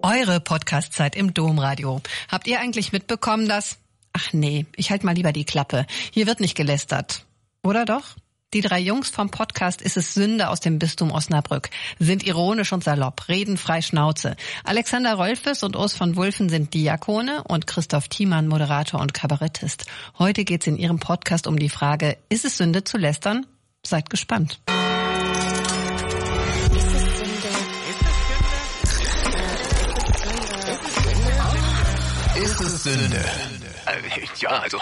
Eure Podcast-Zeit im Domradio. Habt ihr eigentlich mitbekommen, dass... Ach nee, ich halt mal lieber die Klappe. Hier wird nicht gelästert. Oder doch? Die 3 Jungs vom Podcast Ist es Sünde aus dem Bistum Osnabrück sind ironisch und salopp, reden frei Schnauze. Alexander Rolfes und Urs von Wulfen sind Diakone und Christoph Thiemann Moderator und Kabarettist. Heute geht's in ihrem Podcast um die Frage, ist es Sünde zu lästern? Seid gespannt. Ist es Sünde? Ja, also...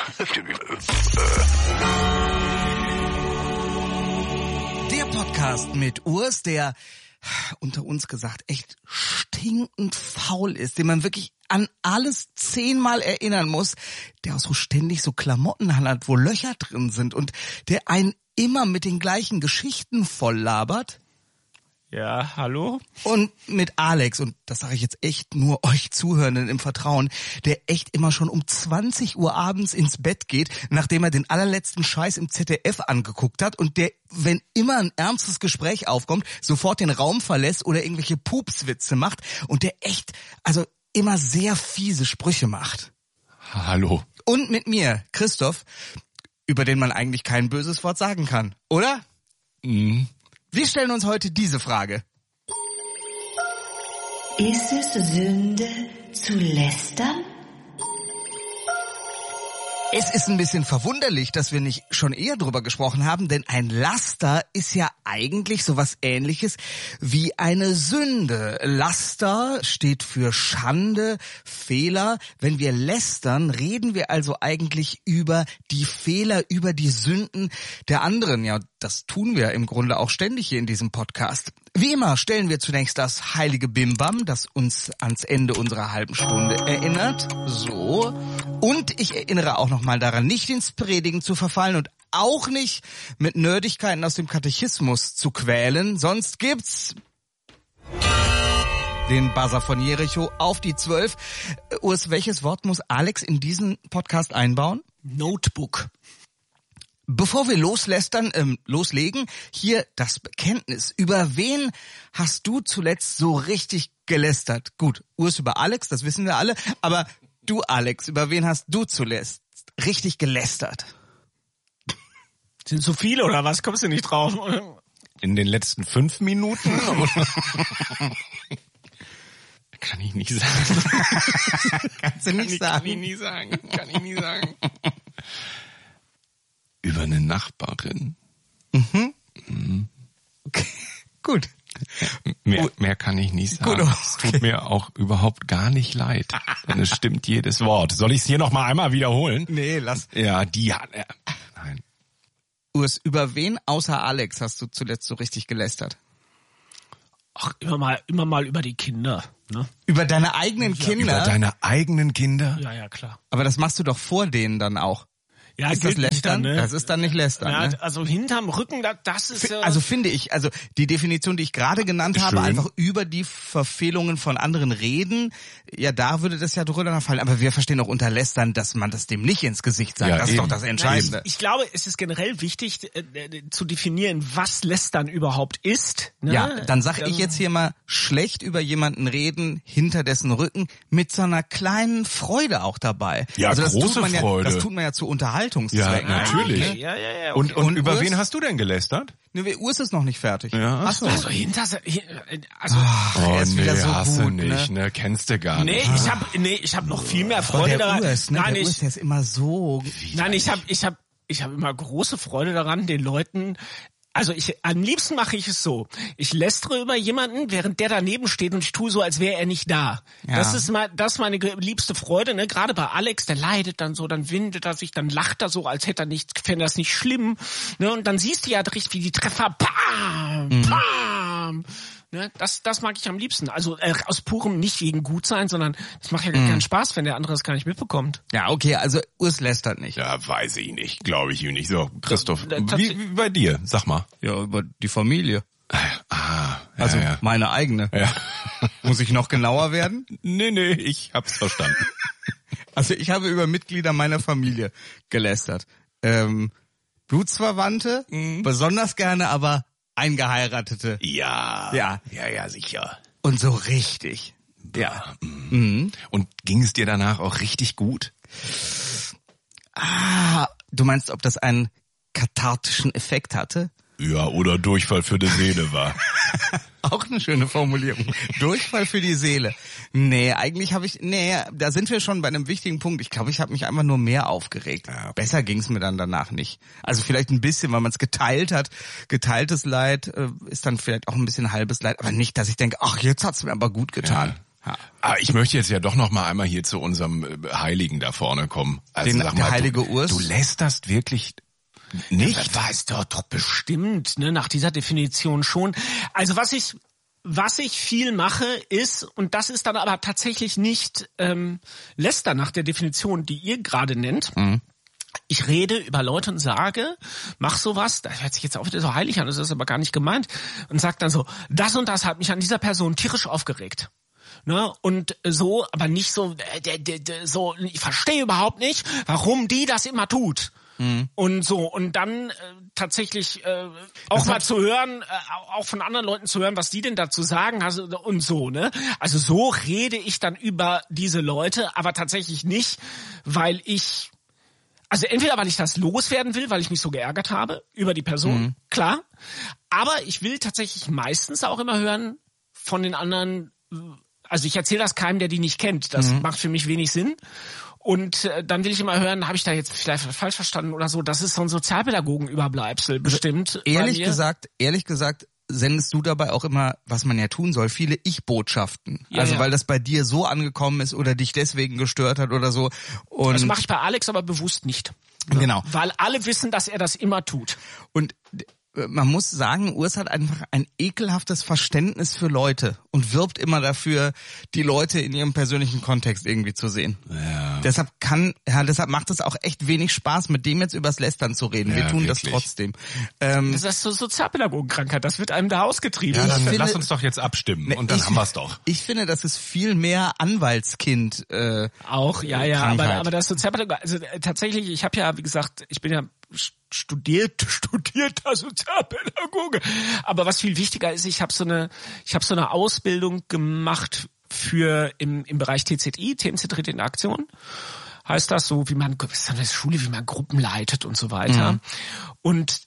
Der Podcast mit Urs, der unter uns gesagt echt stinkend faul ist, den man wirklich an alles 10-mal erinnern muss, der auch so ständig so Klamotten hat, wo Löcher drin sind und der einen immer mit den gleichen Geschichten voll labert. Ja, hallo? Und mit Alex, und das sage ich jetzt echt nur euch Zuhörenden im Vertrauen, der echt immer schon um 20 Uhr abends ins Bett geht, nachdem er den allerletzten Scheiß im ZDF angeguckt hat und der, wenn immer ein ernstes Gespräch aufkommt, sofort den Raum verlässt oder irgendwelche Pupswitze macht und der echt, also immer sehr fiese Sprüche macht. Hallo. Und mit mir, Christoph, über den man eigentlich kein böses Wort sagen kann, oder? Mhm. Wir stellen uns heute diese Frage. Ist es Sünde zu lästern? Es ist ein bisschen verwunderlich, dass wir nicht schon eher drüber gesprochen haben, denn ein Laster ist ja eigentlich sowas Ähnliches wie eine Sünde. Laster steht für Schande, Fehler. Wenn wir lästern, reden wir also eigentlich über die Fehler, über die Sünden der anderen. Ja, das tun wir im Grunde auch ständig hier in diesem Podcast. Wie immer stellen wir zunächst das heilige Bimbam, das uns ans Ende unserer halben Stunde erinnert. So. Und ich erinnere auch nochmal daran, nicht ins Predigen zu verfallen und auch nicht mit Nerdigkeiten aus dem Katechismus zu quälen. Sonst gibt's den Buzzer von Jericho auf die 12. Urs, welches Wort muss Alex in diesen Podcast einbauen? Notebook. Bevor wir loslegen, hier das Bekenntnis. Über wen hast du zuletzt so richtig gelästert? Gut, Urs über Alex, das wissen wir alle, aber du, Alex, über wen hast du zuletzt richtig gelästert? Sind so viele oder was? Kommst du nicht drauf? In den letzten 5 Minuten? Kann ich nicht sagen. Kannst du nicht sagen? Kann ich nie sagen. Über eine Nachbarin. Mhm. Okay. Gut. Mehr kann ich nicht sagen. Gut. Es tut mir auch überhaupt gar nicht leid. Denn es stimmt jedes Wort. Soll ich es hier noch mal einmal wiederholen? Nee, lass. Ja, die hat... Nein. Urs, über wen außer Alex hast du zuletzt so richtig gelästert? Ach, immer mal über die Kinder, ne? Über deine eigenen Kinder? Über deine eigenen Kinder? Ja, klar. Aber das machst du doch vor denen dann auch. Ja, ist das gilt nicht Lästern? dann, ne? Das ist dann nicht Lästern, Ja, ne? also hinterm Rücken, das ist ja... Also finde ich, also die Definition, die ich gerade genannt habe, Schön. einfach über die Verfehlungen von anderen reden, ja, da würde das ja drunter fallen. Aber wir verstehen auch unter Lästern, dass man das dem nicht ins Gesicht sagt. Ja, das ist eben. doch das Entscheidende. Ich glaube, es ist generell wichtig zu definieren, was Lästern überhaupt ist. Ne? Ja, dann sag ich jetzt hier mal schlecht über jemanden reden, hinter dessen Rücken, mit so einer kleinen Freude auch dabei. Ja, also das große tut man Freude. Das tut man ja zu Unterhaltungszwecken. Ja, natürlich. Okay, ja. Okay. Und über Urs? wen hast du denn gelästert? Ne, Urs ist noch nicht fertig. Ja, Ach so. Also Er ist wieder so hast gut, du nicht, ne? Kennst du gar Nee, nicht. ich hab noch viel mehr Oh, Freude der daran. Urs, ne? Der Urs, der ist immer so... Nein, ich hab immer große Freude daran, den Leuten. Also am liebsten mache ich es so. Ich lästere über jemanden, während der daneben steht und ich tue so, als wäre er nicht da. Ja. Das ist meine liebste Freude, ne? Gerade bei Alex, der leidet dann so, dann windet er sich, dann lacht er so, als hätte er nichts, fände das nicht schlimm, ne? Und dann siehst du ja richtig, wie die Treffer, bam, ne? Das mag ich am liebsten. Also aus purem nicht wegen gut sein, sondern das macht ja gar keinen Spaß, wenn der andere das gar nicht mitbekommt. Ja, okay, also Urs lästert nicht. Ja, weiß ich nicht, glaube ich nicht. So, Christoph, Das- wie bei dir? Sag mal. Ja, über die Familie. Also meine eigene. Ja. Muss ich noch genauer werden? Nee, ich hab's verstanden. Also ich habe über Mitglieder meiner Familie gelästert. Blutsverwandte, besonders gerne, aber Eingeheiratete. Ja, Ja. sicher. Und so richtig. Ja. Und ging es dir danach auch richtig gut? Du meinst, ob das einen kathartischen Effekt hatte? Ja, oder Durchfall für die Seele war. Auch eine schöne Formulierung. Durchfall für die Seele. Nee, eigentlich da sind wir schon bei einem wichtigen Punkt. Ich glaube, ich habe mich einfach nur mehr aufgeregt. Ja. Besser ging's mir dann danach nicht. Also vielleicht ein bisschen, weil man es geteilt hat. Geteiltes Leid ist dann vielleicht auch ein bisschen halbes Leid. Aber nicht, dass ich denke, ach, jetzt hat's mir aber gut getan. Ja. Aber ich möchte jetzt ja doch noch mal einmal hier zu unserem Heiligen da vorne kommen. Also sag mal, der heilige Urs? Du lästerst wirklich nicht? Das weißt du doch bestimmt, ne, nach dieser Definition schon. Also was ich viel mache ist, und das ist dann aber tatsächlich nicht Lästern nach der Definition, die ihr gerade nennt. Ich rede über Leute und sage, mach sowas, das hört sich jetzt auch wieder so heilig an, das ist aber gar nicht gemeint, und sag dann so, das und das hat mich an dieser Person tierisch aufgeregt. Ne, und so, aber nicht so, so, ich verstehe überhaupt nicht, warum die das immer tut. Und so, und dann tatsächlich auch mal zu hören, auch von anderen Leuten zu hören, was die denn dazu sagen, also, und so, ne? Also so rede ich dann über diese Leute, aber tatsächlich nicht, weil ich, also entweder weil ich das loswerden will, weil ich mich so geärgert habe über die Person, klar, aber ich will tatsächlich meistens auch immer hören von den anderen, also ich erzähle das keinem, der die nicht kennt, das macht für mich wenig Sinn. Und dann will ich immer hören, habe ich da jetzt vielleicht falsch verstanden oder so, das ist so ein Sozialpädagogenüberbleibsel bestimmt. Ehrlich gesagt, sendest du dabei auch immer, was man ja tun soll, viele Ich-Botschaften. Ja, also weil das bei dir so angekommen ist oder dich deswegen gestört hat oder so. Und das mache ich bei Alex aber bewusst nicht. Genau. Weil alle wissen, dass er das immer tut. Und man muss sagen, Urs hat einfach ein ekelhaftes Verständnis für Leute und wirbt immer dafür, die Leute in ihrem persönlichen Kontext irgendwie zu sehen. Ja. Deshalb macht es auch echt wenig Spaß, mit dem jetzt übers Lästern zu reden. Wir tun wirklich. das trotzdem. Das ist so Sozialpädagogenkrankheit, das wird einem da ausgetrieben. Ja, dann lass uns doch jetzt abstimmen und dann haben wir's doch. Ich finde, das ist viel mehr Anwaltskind. Auch, ja, aber das Sozialpädagoge, also tatsächlich, ich habe ja, wie gesagt, ich bin ja studierter Sozialpädagoge. Aber was viel wichtiger ist, ich habe so eine Ausbildung gemacht für im Bereich TZI, Themenzentrierte Interaktion. Heißt das so, wie man Gruppen leitet und so weiter. Und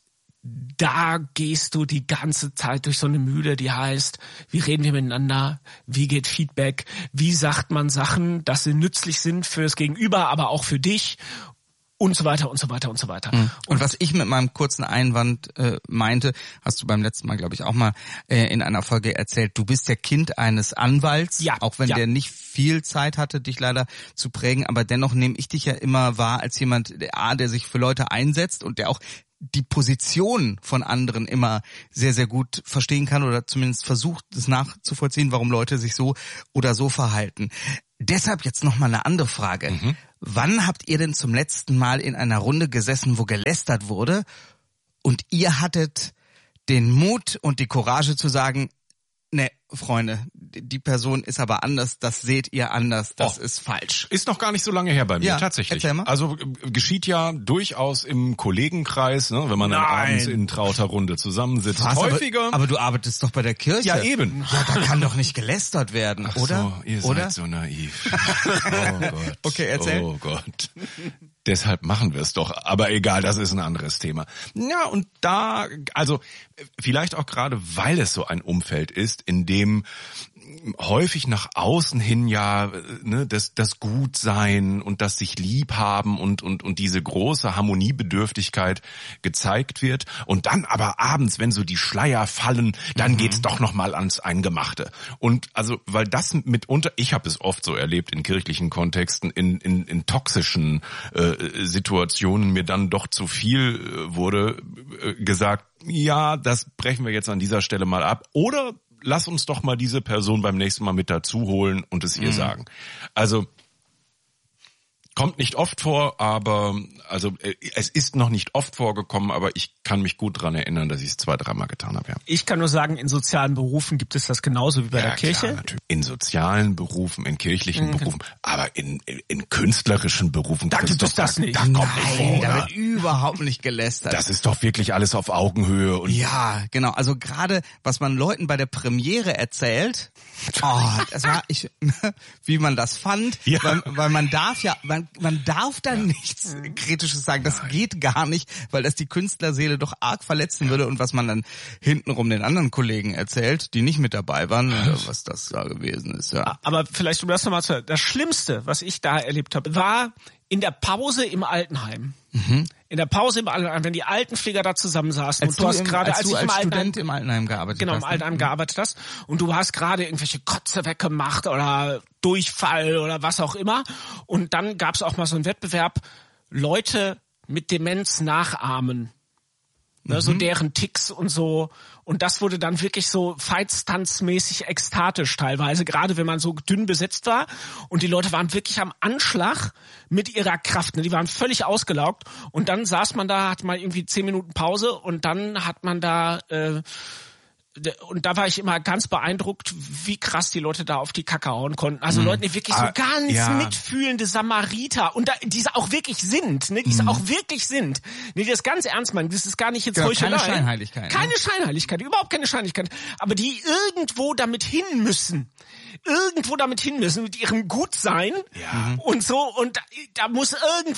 da gehst du die ganze Zeit durch so eine Mühle, die heißt, wie reden wir miteinander, wie geht Feedback, wie sagt man Sachen, dass sie nützlich sind fürs Gegenüber, aber auch für dich. Und so weiter und so weiter und so weiter. Und was ich mit meinem kurzen Einwand meinte, hast du beim letzten Mal, glaube ich, auch mal in einer Folge erzählt, du bist ja Kind eines Anwalts, auch wenn der nicht viel Zeit hatte, dich leider zu prägen, aber dennoch nehme ich dich ja immer wahr als jemand, der sich für Leute einsetzt und der auch die Position von anderen immer sehr, sehr gut verstehen kann oder zumindest versucht, es nachzuvollziehen, warum Leute sich so oder so verhalten. Deshalb jetzt nochmal eine andere Frage. Wann habt ihr denn zum letzten Mal in einer Runde gesessen, wo gelästert wurde und ihr hattet den Mut und die Courage zu sagen, ne, Freunde, die Person ist aber anders, das seht ihr anders, das ist falsch. Ist noch gar nicht so lange her bei mir, tatsächlich. Erzähl mal. Also geschieht ja durchaus im Kollegenkreis, ne, wenn man dann abends in trauter Runde zusammensitzt. Häufiger. Aber du arbeitest doch bei der Kirche. Ja, eben. Ja, da kann doch nicht gelästert werden, Ach oder? So, ihr seid so naiv. Oh Gott. Okay, erzähl. Oh Gott. Deshalb machen wir es doch. Aber egal, das ist ein anderes Thema. Ja, und da, also vielleicht auch gerade, weil es so ein Umfeld ist, in dem häufig nach außen hin ja das Gutsein und das sich lieb haben und diese große Harmoniebedürftigkeit gezeigt wird und dann aber abends, wenn so die Schleier fallen, dann geht's doch noch mal ans Eingemachte. Und also, weil das mitunter, ich habe es oft so erlebt in kirchlichen Kontexten, in toxischen Situationen mir dann doch zu viel wurde gesagt, ja, das brechen wir jetzt an dieser Stelle mal ab oder lass uns doch mal diese Person beim nächsten Mal mit dazu holen und es ihr sagen. Also Kommt nicht oft vor, aber also es ist noch nicht oft vorgekommen, aber ich kann mich gut dran erinnern, dass ich es 2-3 Mal getan habe. Ja. Ich kann nur sagen, in sozialen Berufen gibt es das genauso wie bei der Kirche. Klar, natürlich. In sozialen Berufen, in kirchlichen Berufen, aber in künstlerischen Berufen. Da gibt es das nicht. Da kommt nicht vor, da oder? wird überhaupt nicht gelästert. Das ist doch wirklich alles auf Augenhöhe. Und Ja, genau. Also gerade, was man Leuten bei der Premiere erzählt, das war wie man das fand, Ja. weil man darf man darf da nichts Kritisches sagen. Das geht gar nicht, weil das die Künstlerseele doch arg verletzen würde. Und was man dann hintenrum den anderen Kollegen erzählt, die nicht mit dabei waren, was das da gewesen ist. Ja. Aber vielleicht, um das nochmal zu hören, das Schlimmste, was ich da erlebt habe, war in der Pause im Altenheim. In der Pause im Altenheim, wenn die Altenpfleger da zusammensaßen und du hast gerade, als Student im Altenheim gearbeitet genau, hast. im Altenheim gearbeitet hast und du hast gerade irgendwelche Kotze weggemacht oder Durchfall oder was auch immer und dann gab es auch mal so einen Wettbewerb, Leute mit Demenz nachahmen. Ne, so deren Ticks und so. Und das wurde dann wirklich so Fight-Stunts-mäßig ekstatisch teilweise, gerade wenn man so dünn besetzt war. Und die Leute waren wirklich am Anschlag mit ihrer Kraft. Ne? Die waren völlig ausgelaugt. Und dann saß man da, hat mal irgendwie 10 Minuten Pause und dann hat man da... und da war ich immer ganz beeindruckt, wie krass die Leute da auf die Kacke hauen konnten. Also Leute, die wirklich so ganz mitfühlende Samariter und die auch wirklich sind, ne, die es auch wirklich sind. Ne, die das ganz ernst meinen, das ist gar nicht jetzt Heuchelei. Keine Scheinheiligkeit. Keine Scheinheiligkeit, überhaupt keine Scheinheiligkeit. Aber die irgendwo damit hin müssen. Mit ihrem Gutsein und so, und da muss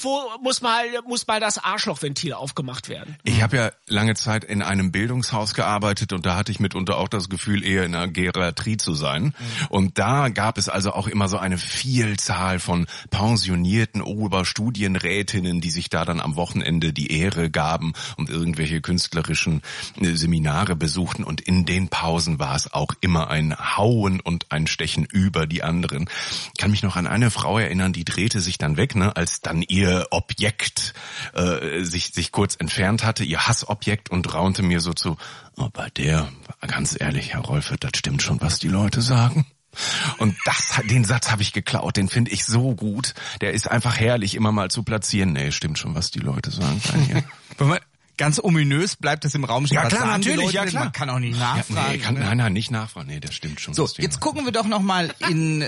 mal das Arschlochventil aufgemacht werden. ich habe ja lange Zeit in einem Bildungshaus gearbeitet und da hatte ich mitunter auch das Gefühl, eher in einer Geriatrie zu sein. Und da gab es also auch immer so eine Vielzahl von pensionierten Oberstudienrätinnen, die sich da dann am Wochenende die Ehre gaben und irgendwelche künstlerischen Seminare besuchten. Und in den Pausen war es auch immer ein Hauen und ein Stechen über die anderen. Ich kann mich noch an eine Frau erinnern, die drehte sich dann weg, ne, als dann ihr Objekt sich kurz entfernt hatte, ihr Hassobjekt, und raunte mir so zu, oh, bei der, ganz ehrlich, Herr Rolfe, das stimmt schon, was die Leute sagen. Und den Satz habe ich geklaut, den finde ich so gut. Der ist einfach herrlich, immer mal zu platzieren. Nee, stimmt schon, was die Leute sagen. Ganz ominös bleibt es im Raum stehen. Ja, Was klar, sagen die natürlich, Leute? ja, klar. Man kann auch nicht nachfragen. Nein, nicht nachfragen. Nee, das stimmt schon. So, jetzt gucken wir doch noch mal in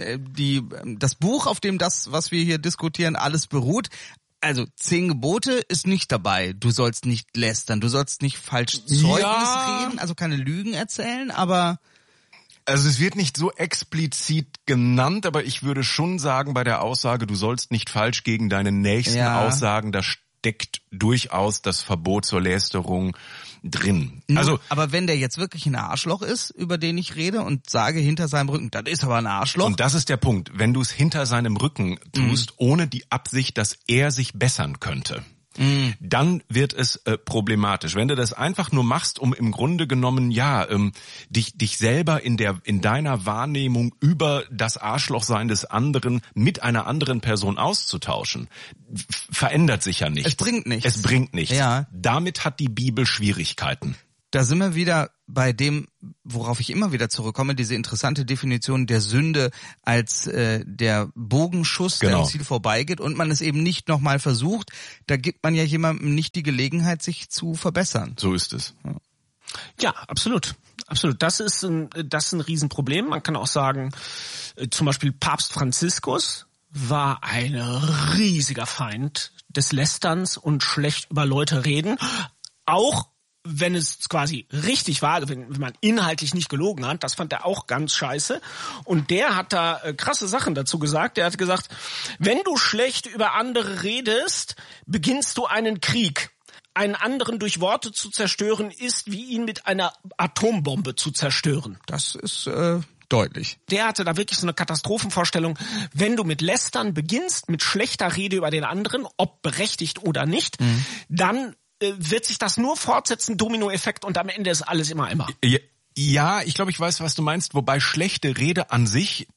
das Buch, auf dem das, was wir hier diskutieren, alles beruht. Also 10 Gebote ist nicht dabei. Du sollst nicht lästern, du sollst nicht falsch Zeugnis reden, also keine Lügen erzählen, aber... Also es wird nicht so explizit genannt, aber ich würde schon sagen, bei der Aussage, du sollst nicht falsch gegen deine nächsten Aussagen, da steckt durchaus das Verbot zur Lästerung drin. Also, aber wenn der jetzt wirklich ein Arschloch ist, über den ich rede und sage hinter seinem Rücken, das ist aber ein Arschloch. und das ist der Punkt, wenn du es hinter seinem Rücken tust, ohne die Absicht, dass er sich bessern könnte, dann wird es problematisch. Wenn du das einfach nur machst, um im Grunde genommen dich selber in deiner Wahrnehmung über das Arschlochsein des anderen mit einer anderen Person auszutauschen, verändert sich ja nichts. Es bringt nichts. Ja. Damit hat die Bibel Schwierigkeiten. Da sind wir wieder bei dem, worauf ich immer wieder zurückkomme, diese interessante Definition der Sünde als der Bogenschuss, der am Ziel vorbeigeht und man es eben nicht nochmal versucht. Da gibt man ja jemandem nicht die Gelegenheit, sich zu verbessern. So ist es. Ja, absolut. Absolut. Das ist ein Riesenproblem. Man kann auch sagen, zum Beispiel Papst Franziskus war ein riesiger Feind des Lästerns und schlecht über Leute reden. Auch wenn es quasi richtig war, also wenn man inhaltlich nicht gelogen hat, das fand er auch ganz scheiße. Und der hat da krasse Sachen dazu gesagt. Der hat gesagt, wenn du schlecht über andere redest, beginnst du einen Krieg. Einen anderen durch Worte zu zerstören, ist wie ihn mit einer Atombombe zu zerstören. Das ist deutlich. Der hatte da wirklich so eine Katastrophenvorstellung. Wenn du mit Lästern beginnst, mit schlechter Rede über den anderen, ob berechtigt oder nicht, dann wird sich das nur fortsetzen, Dominoeffekt, und am Ende ist alles immer. Ja, ich glaube, ich weiß, was du meinst, wobei schlechte Rede an sich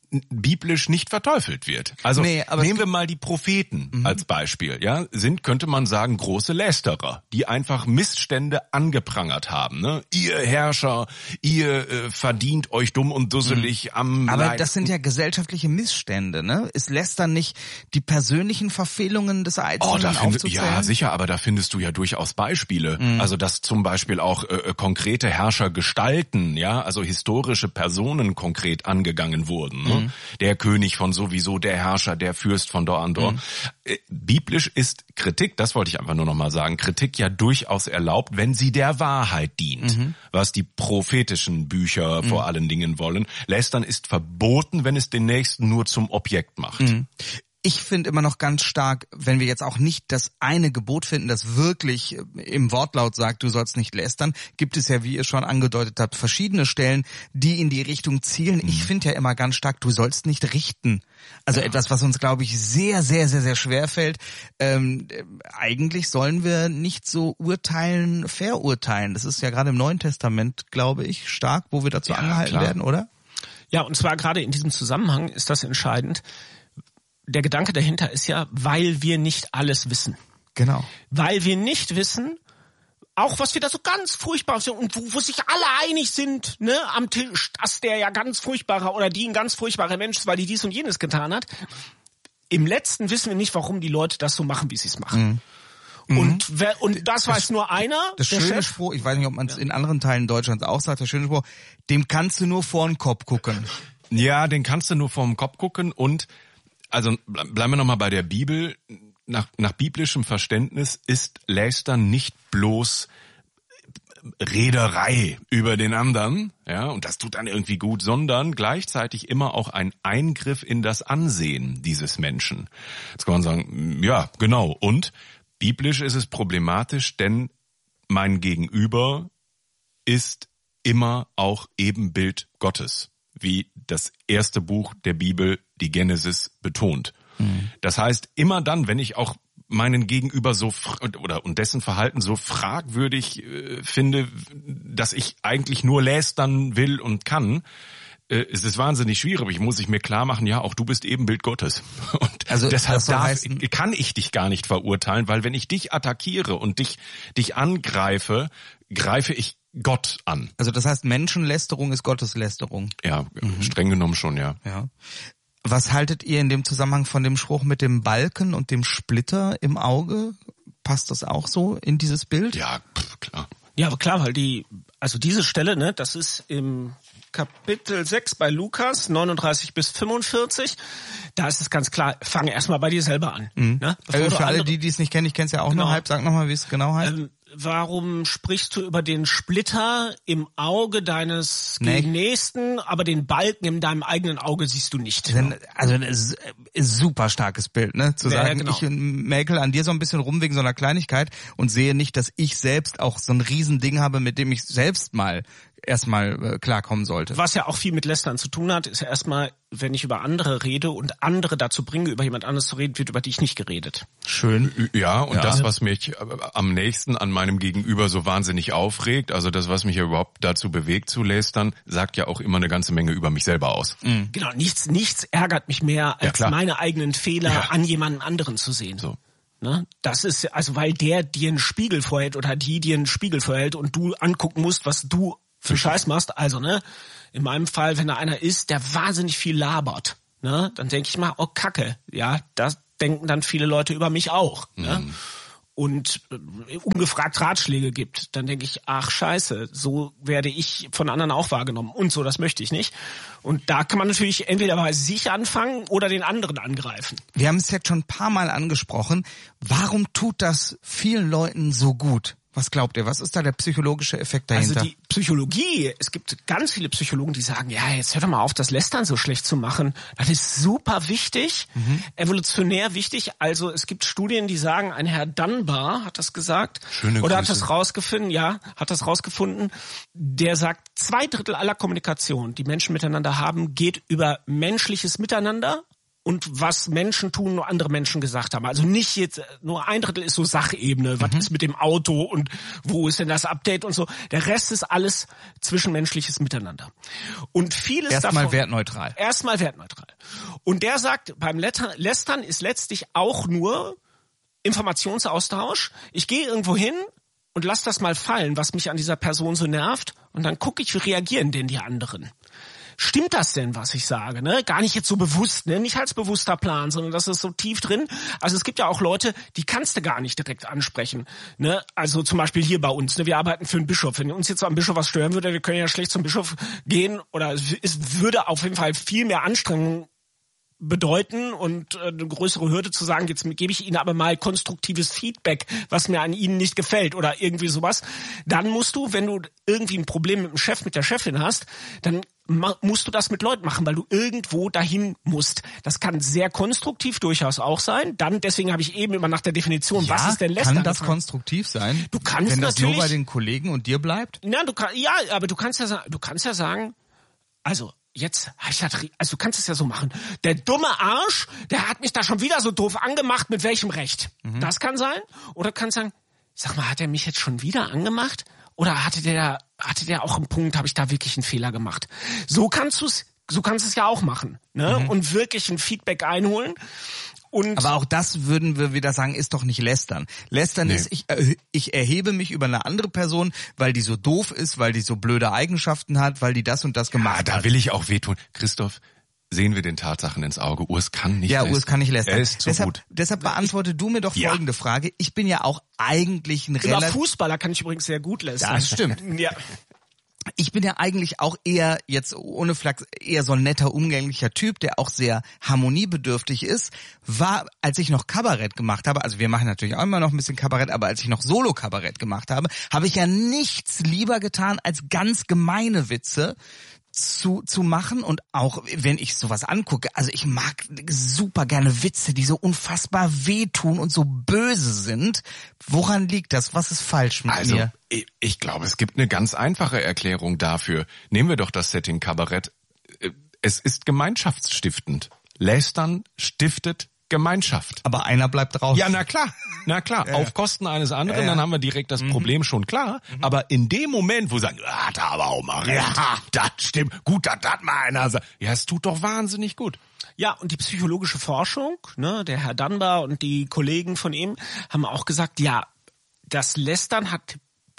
biblisch nicht verteufelt wird. Also nehmen wir mal die Propheten als Beispiel. Ja, könnte man sagen, große Lästerer, die einfach Missstände angeprangert haben. Ne? Ihr Herrscher, ihr verdient euch dumm und dusselig am Aber Leid. das sind ja gesellschaftliche Missstände, ne? Ist Lästern nicht die persönlichen Verfehlungen des Einzelnen aufzuzählen? Ja, sicher, aber da findest du ja durchaus Beispiele. Also, dass zum Beispiel auch konkrete Herrschergestalten, ja, also historische Personen konkret angegangen wurden. Ne? Der König von sowieso, der Herrscher, der Fürst von dort an dort. Biblisch ist Kritik, das wollte ich einfach nur noch mal sagen, Kritik ja durchaus erlaubt, wenn sie der Wahrheit dient, was die prophetischen Bücher vor allen Dingen wollen. Lästern ist verboten, wenn es den Nächsten nur zum Objekt macht. Ich finde immer noch ganz stark, wenn wir jetzt auch nicht das eine Gebot finden, das wirklich im Wortlaut sagt, du sollst nicht lästern, gibt es ja, wie ihr schon angedeutet habt, verschiedene Stellen, die in die Richtung zielen. Ich finde ja immer ganz stark, du sollst nicht richten. Also etwas, was uns, glaube ich, sehr, sehr, sehr, sehr schwer fällt. Eigentlich sollen wir nicht so urteilen, verurteilen. Das ist ja gerade im Neuen Testament, glaube ich, stark, wo wir dazu angehalten werden, oder? Ja, und zwar gerade in diesem Zusammenhang ist das entscheidend. Der Gedanke dahinter ist ja, weil wir nicht alles wissen. Genau. Weil wir nicht wissen, auch was wir da so ganz furchtbar sind und wo sich alle einig sind, ne, am Tisch, dass der ja ganz furchtbarer oder die ein ganz furchtbarer Mensch ist, weil die dies und jenes getan hat. Im Letzten wissen wir nicht, warum die Leute das so machen, wie sie es machen. Und das weiß nur einer. Das schöne Spruch, ich weiß nicht, ob man es in anderen Teilen Deutschlands auch sagt, der schöne Spruch, dem kannst du nur vor den Kopf gucken. Ja, den kannst du nur vor den Kopf gucken und also bleiben wir nochmal bei der Bibel. Nach biblischem Verständnis ist Lästern nicht bloß Rederei über den anderen, ja, und das tut dann irgendwie gut, sondern gleichzeitig immer auch ein Eingriff in das Ansehen dieses Menschen. Jetzt kann man sagen, ja, genau. Und biblisch ist es problematisch, denn mein Gegenüber ist immer auch Ebenbild Gottes, wie das erste Buch der Bibel, die Genesis, betont. Das heißt, immer dann, wenn ich auch meinen Gegenüber so und dessen Verhalten so fragwürdig finde, dass ich eigentlich nur lästern will und kann, ist es wahnsinnig schwierig. Ich muss mir klar machen, ja, auch du bist Ebenbild Gottes. Und also deshalb kann ich dich gar nicht verurteilen, weil wenn ich dich attackiere und dich angreife, greife ich Gott an. Also das heißt, Menschenlästerung ist Gotteslästerung. Ja, streng genommen schon, ja. Ja. Was haltet ihr in dem Zusammenhang von dem Spruch mit dem Balken und dem Splitter im Auge? Passt das auch so in dieses Bild? Ja, klar. Ja, aber klar, weil diese Stelle, ne, das ist im Kapitel 6 bei Lukas, 39 bis 45. Da ist es ganz klar, fange erstmal bei dir selber an. Ne? Für alle, die es nicht kennen, ich kenne es ja auch nur halb, sag nochmal, wie es genau heißt. Warum sprichst du über den Splitter im Auge deines Nächsten, aber den Balken in deinem eigenen Auge siehst du nicht? Also ein super starkes Bild, ne? Zu sagen, genau. Ich mäkel an dir so ein bisschen rum wegen so einer Kleinigkeit und sehe nicht, dass ich selbst auch so ein Riesending habe, mit dem ich selbst mal erstmal klarkommen sollte. Was ja auch viel mit Lästern zu tun hat, ist ja erstmal, wenn ich über andere rede und andere dazu bringe, über jemand anderes zu reden, wird über dich nicht geredet. Schön. Ja, und das, was mich am nächsten an meinem Gegenüber so wahnsinnig aufregt, also das, was mich ja überhaupt dazu bewegt zu lästern, sagt ja auch immer eine ganze Menge über mich selber aus. Genau, nichts ärgert mich mehr, als meine eigenen Fehler an jemanden anderen zu sehen. So. Ne? Das ist, also weil der dir einen Spiegel vorhält oder die dir einen Spiegel vorhält und du angucken musst, was du für Scheiß machst. Also, ne, in meinem Fall, wenn da einer ist, der wahnsinnig viel labert, ne, dann denke ich mal, oh Kacke, ja, das denken dann viele Leute über mich auch, ne? Und ungefragt Ratschläge gibt, dann denke ich, ach Scheiße, so werde ich von anderen auch wahrgenommen und so, das möchte ich nicht. Und da kann man natürlich entweder bei sich anfangen oder den anderen angreifen. Wir haben es jetzt schon ein paar Mal angesprochen. Warum tut das vielen Leuten so gut? Was glaubt ihr? Was ist da der psychologische Effekt dahinter? Also die Psychologie, es gibt ganz viele Psychologen, die sagen, ja, jetzt hör doch mal auf, das Lästern so schlecht zu machen. Das ist super wichtig, evolutionär wichtig. Also es gibt Studien, die sagen, ein Herr Dunbar hat das gesagt. Schöne oder Grüße. hat das rausgefunden. Der sagt, 2/3 aller Kommunikation, die Menschen miteinander haben, geht über menschliches Miteinander und was Menschen tun, nur andere Menschen gesagt haben. Also nicht jetzt, nur 1/3 ist so Sachebene. Was ist mit dem Auto und wo ist denn das Update und so. Der Rest ist alles zwischenmenschliches Miteinander. Und vieles Erstmal davon... wertneutral. Erstmal wertneutral. Und der sagt, beim Lästern ist letztlich auch nur Informationsaustausch. Ich gehe irgendwo hin und lass das mal fallen, was mich an dieser Person so nervt. Und dann gucke ich, wie reagieren denn die anderen. Stimmt das denn, was ich sage? Ne? Gar nicht jetzt so bewusst, ne? Nicht als bewusster Plan, sondern das ist so tief drin. Also es gibt ja auch Leute, die kannst du gar nicht direkt ansprechen. Ne? Also zum Beispiel hier bei uns, ne? Wir arbeiten für einen Bischof. Wenn uns jetzt am Bischof was stören würde, wir können ja schlecht zum Bischof gehen. Oder es würde auf jeden Fall viel mehr Anstrengung bedeuten und eine größere Hürde zu sagen, jetzt gebe ich Ihnen aber mal konstruktives Feedback, was mir an Ihnen nicht gefällt oder irgendwie sowas. Dann musst du, wenn du irgendwie ein Problem mit dem Chef, mit der Chefin hast, dann musst du das mit Leuten machen, weil du irgendwo dahin musst. Das kann sehr konstruktiv durchaus auch sein. Dann, deswegen habe ich eben immer nach der Definition, was ist denn Lästern? Kann das konstruktiv sein? Du kannst wenn das natürlich, nur bei den Kollegen und dir bleibt? Ja, aber du kannst ja sagen, also jetzt, also du kannst es ja so machen. Der dumme Arsch, der hat mich da schon wieder so doof angemacht, mit welchem Recht? Das kann sein. Oder du kannst sagen, sag mal, hat er mich jetzt schon wieder angemacht? Oder hatte der auch einen Punkt, habe ich da wirklich einen Fehler gemacht? So kannst du es ja auch machen, ne? Und wirklich ein Feedback einholen. Und aber auch das würden wir wieder sagen, ist doch nicht Lästern. Lästern ist, ich erhebe mich über eine andere Person, weil die so doof ist, weil die so blöde Eigenschaften hat, weil die das und das gemacht hat. Da will ich auch wehtun. Christoph, sehen wir den Tatsachen ins Auge. Urs kann nicht lästern. Urs kann nicht lästern. Er ist zu gut. Deshalb beantworte du mir doch folgende Frage. Ich bin ja auch eigentlich ein über Fußballer kann ich übrigens sehr gut lästern. Das stimmt. Ja. Ich bin ja eigentlich auch eher, jetzt ohne Flachs, eher so ein netter, umgänglicher Typ, der auch sehr harmoniebedürftig ist. War, als ich noch Kabarett gemacht habe, also wir machen natürlich auch immer noch ein bisschen Kabarett, aber als ich noch Solo-Kabarett gemacht habe, habe ich ja nichts lieber getan, als ganz gemeine Witze zu machen. Und auch wenn ich sowas angucke, also ich mag super gerne Witze, die so unfassbar wehtun und so böse sind. Woran liegt das? Was ist falsch mit mir? Ich glaube, es gibt eine ganz einfache Erklärung dafür. Nehmen wir doch das Setting Kabarett. Es ist gemeinschaftsstiftend. Lästern stiftet Gemeinschaft. Aber einer bleibt draußen. Ja, na klar. Ja. Auf Kosten eines anderen, dann haben wir direkt das Problem schon klar. Aber in dem Moment, wo sie sagen, hat er aber auch mal recht. Ja, das stimmt. Gut, das hat mal einer gesagt. Ja, es tut doch wahnsinnig gut. Ja, und die psychologische Forschung, ne, der Herr Dunbar und die Kollegen von ihm haben auch gesagt, ja, das Lästern hat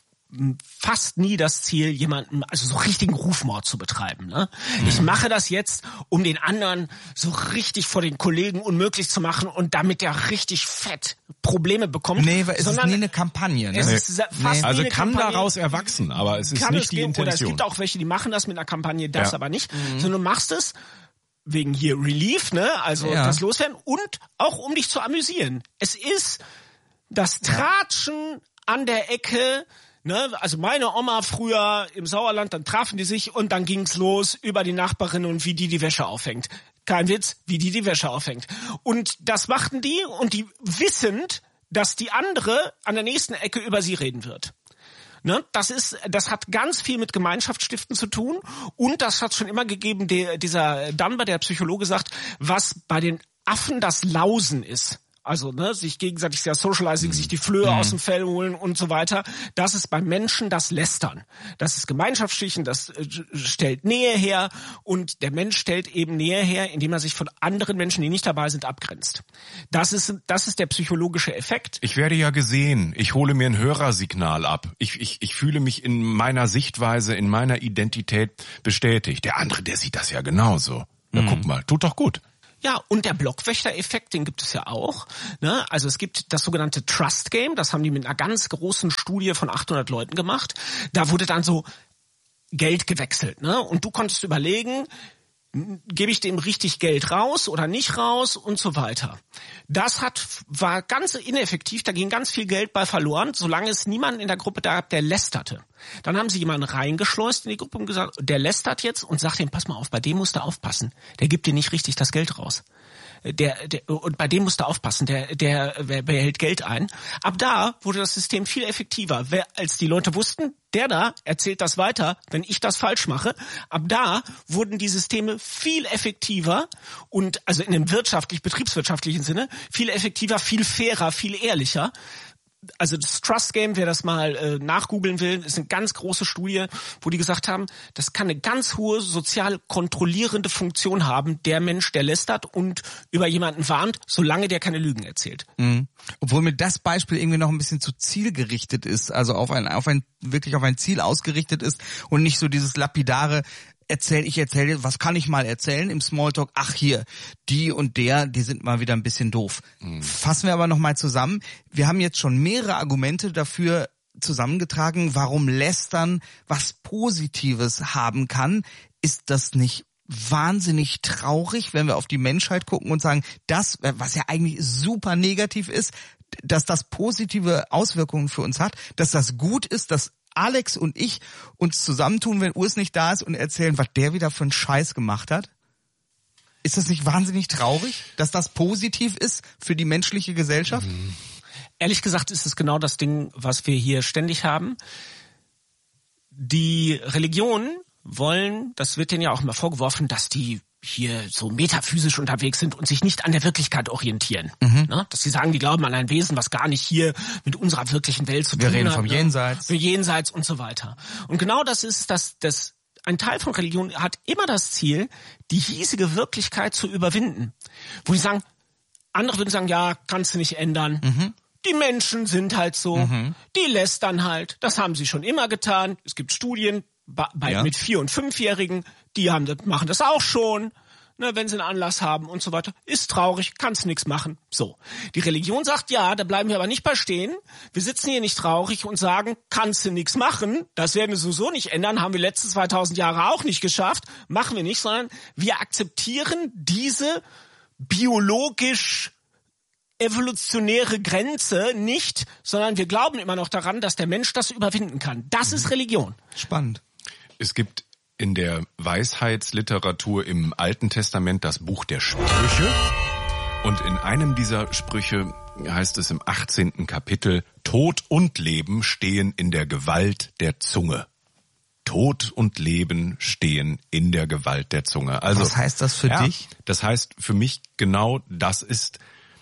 fast nie das Ziel, jemanden, also so richtigen Rufmord zu betreiben. Ne? Ich mache das jetzt, um den anderen so richtig vor den Kollegen unmöglich zu machen und damit der richtig fett Probleme bekommt. Nee, weil es ist nie eine Kampagne. Ne? Es ist fast also nie kann Kampagne. Daraus erwachsen, aber es ist nicht die Intention. Oder es gibt auch welche, die machen das mit einer Kampagne, das aber nicht. Sondern du machst es wegen hier Relief, ne? Also das Loswerden und auch um dich zu amüsieren. Es ist das Tratschen an der Ecke. Ne, also meine Oma früher im Sauerland, dann trafen die sich und dann ging's los über die Nachbarin und wie die Wäsche aufhängt. Kein Witz, wie die Wäsche aufhängt. Und das machten die und die wissend, dass die andere an der nächsten Ecke über sie reden wird. Ne, das hat ganz viel mit Gemeinschaftsstiften zu tun und das hat schon immer gegeben, dieser Dunbar, der Psychologe, sagt, was bei den Affen das Lausen ist. Also sich gegenseitig sehr socializing, sich die Flöhe aus dem Fell holen und so weiter. Das ist beim Menschen das Lästern. Das ist Gemeinschaftsstichen, das stellt Nähe her und der Mensch stellt eben Nähe her, indem er sich von anderen Menschen, die nicht dabei sind, abgrenzt. Das ist der psychologische Effekt. Ich werde ja gesehen. Ich hole mir ein Hörersignal ab. Ich fühle mich in meiner Sichtweise, in meiner Identität bestätigt. Der andere, der sieht das ja genauso. Na, guck mal, tut doch gut. Ja, und der Blockwächter-Effekt, den gibt es ja auch. Ne? Also es gibt das sogenannte Trust Game, das haben die mit einer ganz großen Studie von 800 Leuten gemacht. Da wurde dann so Geld gewechselt. Ne? Und du konntest überlegen, gebe ich dem richtig Geld raus oder nicht raus und so weiter. Das war ganz ineffektiv, da ging ganz viel Geld bei verloren, solange es niemanden in der Gruppe da gab, der lästerte. Dann haben sie jemanden reingeschleust in die Gruppe und gesagt, der lästert jetzt und sagt ihm, pass mal auf, bei dem musst du aufpassen. Der gibt dir nicht richtig das Geld raus. Und bei dem musst du aufpassen, der behält Geld ein. Ab da wurde das System viel effektiver. Als die Leute wussten, der da erzählt das weiter, wenn ich das falsch mache. Ab da wurden die Systeme viel effektiver und also in dem betriebswirtschaftlichen Sinne viel effektiver, viel fairer, viel ehrlicher. Also das Trust Game, wer das mal nachgoogeln will, ist eine ganz große Studie, wo die gesagt haben, das kann eine ganz hohe sozial kontrollierende Funktion haben, der Mensch, der lästert und über jemanden warnt, solange der keine Lügen erzählt. Mhm. Obwohl mir das Beispiel irgendwie noch ein bisschen zu zielgerichtet ist, also wirklich auf ein Ziel ausgerichtet ist und nicht so dieses lapidare ich erzähle, was kann ich mal erzählen im Smalltalk? Ach hier, die und der, die sind mal wieder ein bisschen doof. Fassen wir aber nochmal zusammen. Wir haben jetzt schon mehrere Argumente dafür zusammengetragen, warum Lästern was Positives haben kann. Ist das nicht wahnsinnig traurig, wenn wir auf die Menschheit gucken und sagen, das, was ja eigentlich super negativ ist, dass das positive Auswirkungen für uns hat, dass das gut ist, dass Alex und ich uns zusammentun, wenn Urs nicht da ist und erzählen, was der wieder für einen Scheiß gemacht hat? Ist das nicht wahnsinnig traurig, dass das positiv ist für die menschliche Gesellschaft? Ehrlich gesagt ist es genau das Ding, was wir hier ständig haben. Die Religionen wollen, das wird denen ja auch immer vorgeworfen, dass die hier so metaphysisch unterwegs sind und sich nicht an der Wirklichkeit orientieren. Ne? Dass sie sagen, die glauben an ein Wesen, was gar nicht hier mit unserer wirklichen Welt zu tun hat. Wir reden vom Jenseits. Für Jenseits und so weiter. Und genau das ist das ein Teil von Religion hat immer das Ziel, die hiesige Wirklichkeit zu überwinden. Wo die sagen, andere würden sagen, ja, kannst du nicht ändern. Die Menschen sind halt so, die lästern halt. Das haben sie schon immer getan. Es gibt Studien mit 4- und 5-Jährigen, die machen das auch schon, ne, wenn sie einen Anlass haben und so weiter. Ist traurig, kannst nichts machen. So. Die Religion sagt, ja, da bleiben wir aber nicht bei stehen. Wir sitzen hier nicht traurig und sagen, kannst du nichts machen. Das werden wir sowieso nicht ändern, haben wir letzte 2000 Jahre auch nicht geschafft. Machen wir nicht, sondern wir akzeptieren diese biologisch evolutionäre Grenze nicht, sondern wir glauben immer noch daran, dass der Mensch das überwinden kann. Das ist Religion. Spannend. Es gibt in der Weisheitsliteratur im Alten Testament das Buch der Sprüche. Und in einem dieser Sprüche heißt es im 18. Kapitel, Tod und Leben stehen in der Gewalt der Zunge. Tod und Leben stehen in der Gewalt der Zunge. Also, was heißt das für dich? Das heißt für mich genau, das ist,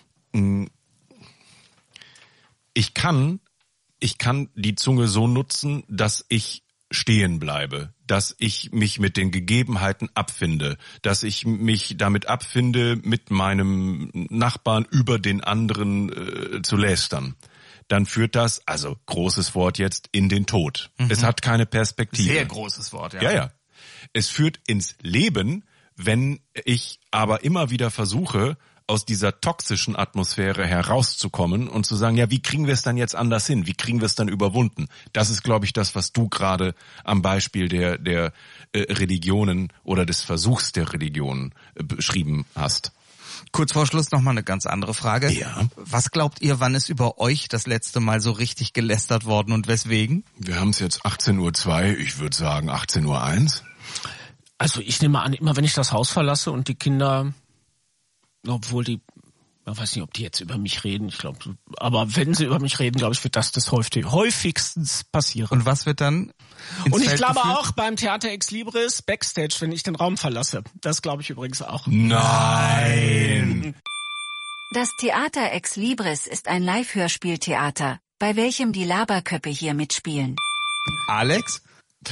ich kann die Zunge so nutzen, dass ich stehen bleibe, dass ich mich mit den Gegebenheiten abfinde, dass ich mich damit abfinde, mit meinem Nachbarn über den anderen zu lästern. Dann führt das, also großes Wort jetzt, in den Tod. Es hat keine Perspektive. Sehr großes Wort, ja. Ja. Es führt ins Leben, wenn ich aber immer wieder versuche, aus dieser toxischen Atmosphäre herauszukommen und zu sagen, ja, wie kriegen wir es dann jetzt anders hin? Wie kriegen wir es dann überwunden? Das ist, glaube ich, das, was du gerade am Beispiel der Religionen oder des Versuchs der Religionen beschrieben hast. Kurz vor Schluss noch mal eine ganz andere Frage. Ja. Was glaubt ihr, wann ist über euch das letzte Mal so richtig gelästert worden und weswegen? Wir haben es jetzt 18:02 Uhr, ich würde sagen 18:01 Uhr. Also ich nehme an, immer wenn ich das Haus verlasse und die Kinder, obwohl man weiß nicht, ob die jetzt über mich reden, ich glaube, aber wenn sie über mich reden, glaube ich, wird das häufigstens passieren. Und was wird dann ins Und ich Feld glaube geführt? auch beim Theater Ex Libris Backstage, wenn ich den Raum verlasse. Das glaube ich übrigens auch. Nein! Das Theater Ex Libris ist ein Live-Hörspieltheater, bei welchem die Laberköppe hier mitspielen. Alex?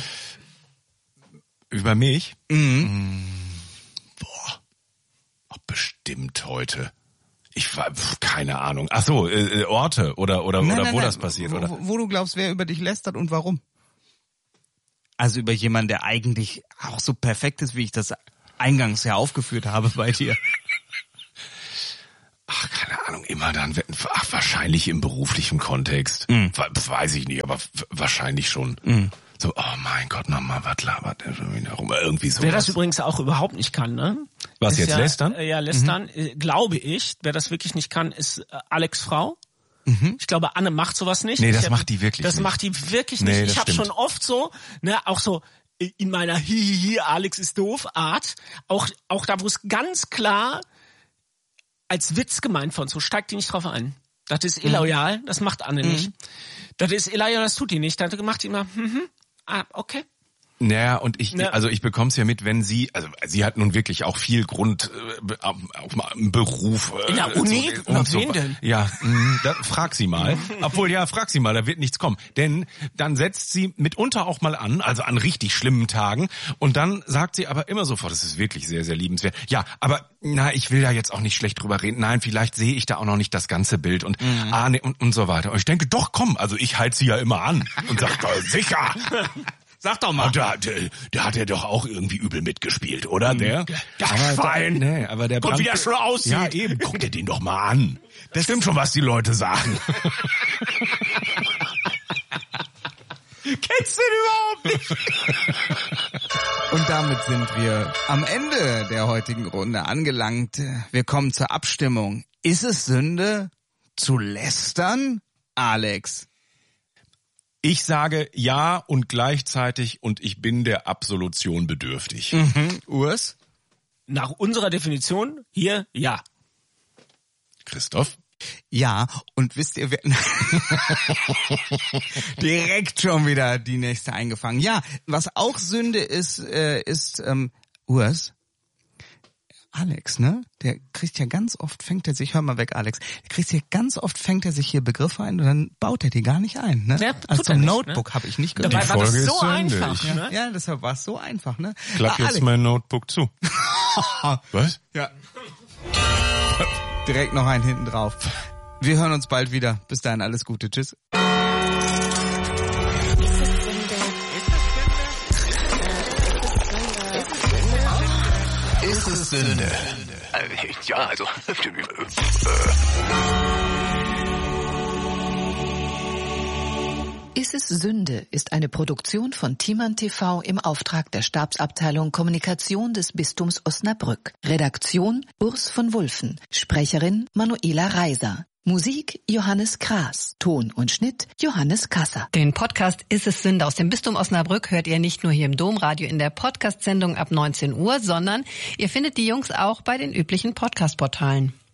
Über mich? Boah. Bestimmt heute. Ich war keine Ahnung. Ach so, Orte oder Nein, wo das passiert, oder? Wo du glaubst, wer über dich lästert und warum? Also über jemanden, der eigentlich auch so perfekt ist, wie ich das eingangs ja aufgeführt habe bei dir. Ach, keine Ahnung, immer dann. Ach, wahrscheinlich im beruflichen Kontext. Weiß ich nicht, aber wahrscheinlich schon. So, oh mein Gott, nochmal, was labert der schon wieder rum? Irgendwie so. Wer das übrigens auch überhaupt nicht kann, ne? Was ist jetzt, lästern? Ja, lästern, glaube ich. Wer das wirklich nicht kann, ist Alex' Frau. Ich glaube, Anne macht sowas nicht. Nee, das macht die wirklich nicht. Das nicht. macht die wirklich nicht. Nee, ich habe stimmt. schon oft so, ne, auch so in meiner Hihihi, Alex ist doof Art, auch da, wo es ganz klar als Witz gemeint von so, steigt die nicht drauf ein. Das ist illoyal, das macht Anne nicht. Das ist illoyal, das tut die nicht. Das macht die immer, okay. Naja, und ich bekomme es ja mit, wenn sie hat nun wirklich auch viel Grund, auch mal einen Beruf. In der Uni? Und so. Wen denn? Ja, frag sie mal. Obwohl, frag sie mal, da wird nichts kommen. Denn dann setzt sie mitunter auch mal an, also an richtig schlimmen Tagen, und dann sagt sie aber immer sofort, das ist wirklich sehr, sehr liebenswert. Ja, aber ich will da jetzt auch nicht schlecht drüber reden. Nein, vielleicht sehe ich da auch noch nicht das ganze Bild und und so weiter. Und ich denke, doch, komm, also ich halte sie ja immer an und sag, sicher. Sag doch mal. Da hat er doch auch irgendwie übel mitgespielt, oder? Der Schwein. Aber der Guck, wie der schon aussieht. Ja, eben. Guck dir den doch mal an. Das stimmt schon, was die Leute sagen. Kennst du den überhaupt nicht? Und damit sind wir am Ende der heutigen Runde angelangt. Wir kommen zur Abstimmung. Ist es Sünde zu lästern, Alex? Ich sage ja und gleichzeitig und ich bin der Absolution bedürftig. Urs? Nach unserer Definition hier ja. Christoph? Ja, und wisst ihr, wer direkt schon wieder die nächste eingefangen. Ja, was auch Sünde ist Urs. Alex, ne? Der kriegt ja ganz oft, hör mal weg, Alex, ganz oft fängt er sich hier Begriffe ein und dann baut er die gar nicht ein, ne? Ja, also zum nicht, Notebook habe ich nicht gehört. Dabei war das Folge so ist zu Ende. einfach, ne? Ja, deshalb war es so einfach, ne? Klapp jetzt Alex. mein Notebook zu. Was? Ja. Direkt noch einen hinten drauf. Wir hören uns bald wieder. Bis dahin, alles Gute. Tschüss. Ist es Sünde? Ja, also. Ist es Sünde ist eine Produktion von Timan TV im Auftrag der Stabsabteilung Kommunikation des Bistums Osnabrück. Redaktion Urs von Wulffen. Sprecherin Manuela Reiser. Musik Johannes Kraas. Ton und Schnitt Johannes Kasser. Den Podcast Ist es Sünde aus dem Bistum Osnabrück hört ihr nicht nur hier im Domradio in der Podcast-Sendung ab 19 Uhr, sondern ihr findet die Jungs auch bei den üblichen Podcast-Portalen.